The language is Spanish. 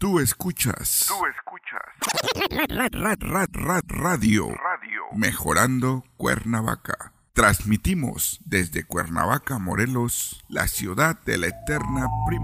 Tú escuchas. Radio. Mejorando Cuernavaca. Transmitimos desde Cuernavaca, Morelos, la ciudad de la eterna primavera.